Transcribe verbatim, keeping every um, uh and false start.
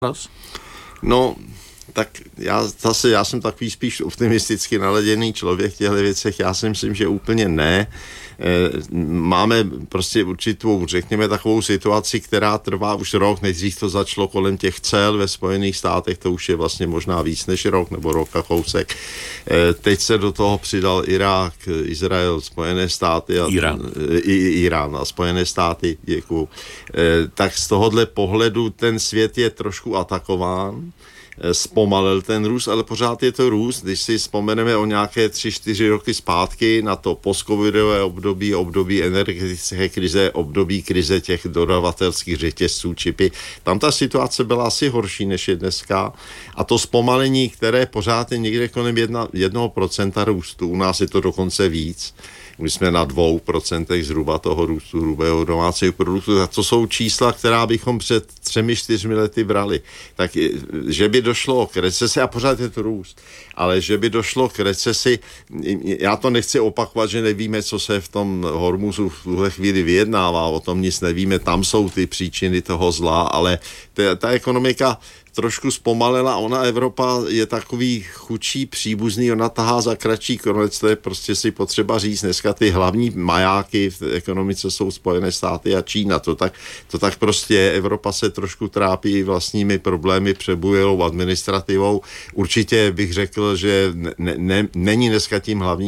No, tak já zase, já jsem takový spíš optimisticky naladěný člověk v těchto věcech, já si myslím, že úplně ne. Máme prostě určitou, řekněme, takovou situaci, která trvá už rok, nejdřív to začalo kolem těch cel ve Spojených státech, to už je vlastně možná víc než rok, nebo rok a kousek. Teď se do toho přidal Irák, Izrael, Spojené státy a Irán, i, Irán a Spojené státy, děkuju. Tak z tohohle pohledu ten svět je trošku atakován, zpomalil ten růst, ale pořád je to růst. Když si vzpomeneme o nějaké tři, čtyři roky zpátky na to postcovidové období, období energetické krize, období krize těch dodavatelských řetězců, čipy, tam ta situace byla asi horší, než je dneska. A to zpomalení, které pořád je někde kolem jedna, jednoho procenta růstu, u nás je to dokonce víc. My jsme na dvou procentech zhruba toho růstu hrubého domácího produktu. A to jsou čísla, která bychom před třemi, čtyřmi lety brali. Tak, že by došlo k recesi, a pořád je to růst, ale že by došlo k recesi, já to nechci opakovat, že nevíme, co se v tom Hormuzu v tuhle chvíli vyjednává, o tom nic nevíme, tam jsou ty příčiny toho zla, ale ta, ta ekonomika trošku zpomalila, ona Evropa je takový chudší příbuzný, ona tahá za kratší konec, to je prostě si potřeba říct, dneska ty hlavní majáky v ekonomice jsou Spojené státy a Čína, to tak, to tak prostě je. Evropa se trošku trápí vlastními problémy, přebujelou administrativou, určitě bych řekl, že ne, ne, není dneska tím hlavním